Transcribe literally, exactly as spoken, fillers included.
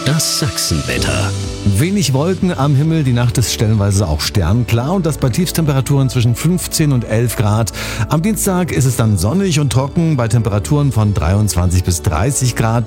Das Sachsenwetter. Wenig Wolken am Himmel, die Nacht ist stellenweise auch sternklar und das bei Tiefstemperaturen zwischen fünfzehn und elf Grad. Am Dienstag ist es dann sonnig und trocken bei Temperaturen von dreiundzwanzig bis dreißig Grad.